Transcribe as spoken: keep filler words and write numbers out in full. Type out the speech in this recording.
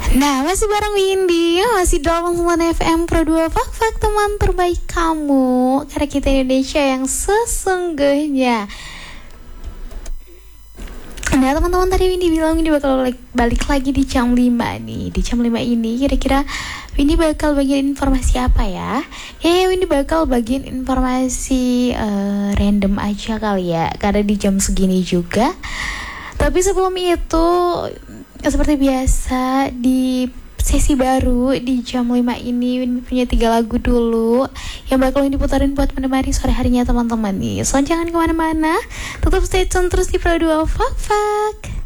Nah, masih bareng Windy, masih dalam sembilan F M Pro dua Fak-Fak, teman terbaik kamu, karena kita Indonesia yang sesungguhnya. Nah teman-teman, tadi Windy bilang Windy bakal balik lagi di jam lima nih. Di jam lima ini kira-kira Windy bakal bagian informasi apa ya? Ya Windy bakal bagian informasi uh, random aja kali ya, karena di jam segini juga. Tapi sebelum itu, seperti biasa di sesi baru di jam lima ini Windy punya tiga lagu dulu yang bakal Windy putarin buat menemani sore harinya teman-teman nih. So jangan kemana-mana, tetap stay tune terus di Pro dua Fak-Fak.